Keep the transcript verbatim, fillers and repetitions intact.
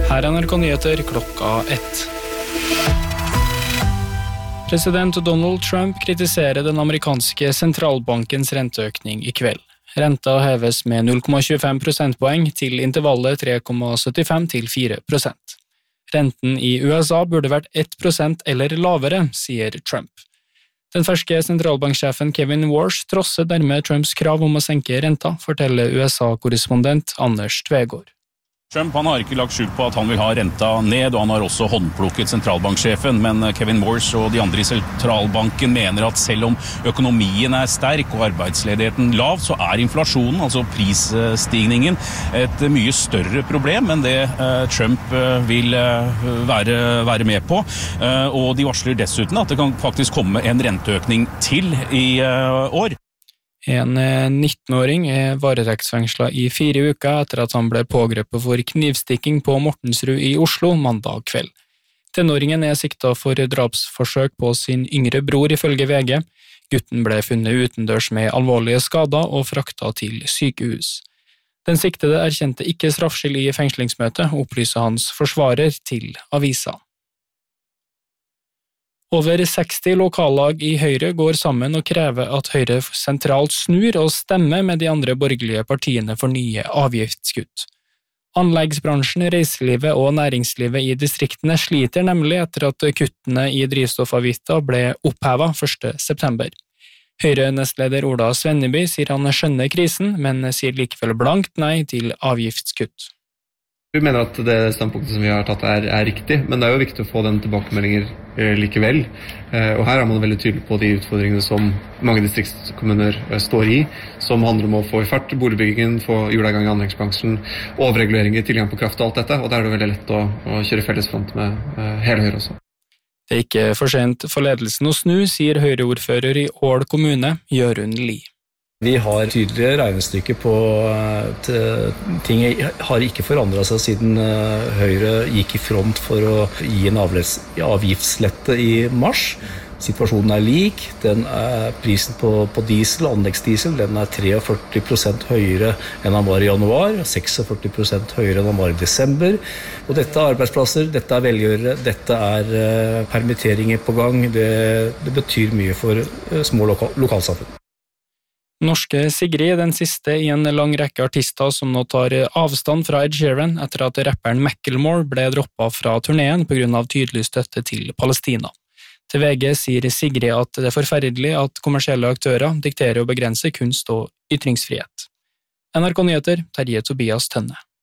Her er N R K Nyheter klokka ett. President Donald Trump kritiserer den amerikanske sentralbankens renteøkning i kveld. Renta heves med null komma tjuefem prosentpoeng til intervallet tre komma syttifem til fire prosent. Renten i U S A burde vært ett prosent eller lavere, sier Trump. Den ferske sentralbanksjefen Kevin Warsh trosser dermed Trumps krav om å senke renta, forteller U S A-korrespondent Anders Tvegård. Trump han har ikke lagt skjul på at han vil ha renta ned, og han har også håndplukket sentralbanksjefen, men Kevin Warsh og de andre i sentralbanken mener at selv om økonomien er sterk og arbeidsledigheten lav, så er inflasjonen, altså prisstigningen, et mye større problem enn det Trump vil være, være med på. Og de varsler dessuten at det kan faktisk komme en renteøkning til i år. En nittenåring er varetektsfengslet i fire uker etter at han ble pågrepet for knivstikking på Mortensrud i Oslo mandag kveld. Tenåringen er siktet for drapsforsøk på sin yngre bror ifølge V G. Gutten ble funnet utendørs med alvorlige skader og fraktet til sykehus. Den siktede erkjente ikke straffskyld i fengslingsmøtet, opplyser hans forsvarer til avisa. Over seksti lokallag i Høyre går sammen og krever at Høyre sentralt snur og stemmer med de andre borgerlige partiene for nye avgiftskutt. Anleggsbransjen, reiselivet og næringslivet i distriktene sliter nemlig etter at kuttene i drivstoffavgifter ble opphevet første september. Høyre-nestleder Ola Svenneby sier han skjønner krisen, men sier likevel blankt nei til avgiftskutt. Vi mener at det standpunktet som vi har tatt er, er riktig, men det er jo viktig å få den tilbakemeldinger eh, likevel. Eh, og her er man veldig tydelig på de utfordringene som mange distriktskommuner eh, står i, som handler om å få i fart boligbyggingen, få hjulene i anleggsbransjen, overreguleringer, tilgang på kraft og alt dette, og der er det veldig lett å, å kjøre fellesfront med eh, hele Høyre også. Det er ikke for sent for ledelsen å snu, sier Høyre-ordfører i Ål kommune, Jørund Li. Vi har tydelige regnestykker på at ting har ikke forandret seg siden Høyre gikk i front for å gi en avgiftslette i mars. Situasjonen er lik, den er prisen på, på diesel, anleggsdiesel, den er førtitre prosent høyere enn den var i januar, førtiseks prosent høyere enn den var i desember. Og dette er arbeidsplasser, dette er velgjørere, dette er permitteringer på gang, det, det betyr mye for små loka, lokalsamfunn. Norske Sigrid er den siste i en lang rekke artister som nå tar avstand fra Ed Sheeran etter at rapperen Macklemore ble droppet fra turneen på grunn av tydelig støtte til Palestina. Til V G sier Sigrid at det er forferdelig at kommersielle aktører dikterer og begrenser kunst og ytringsfrihet. N R K Nyheter, Terje Tobias Tønne.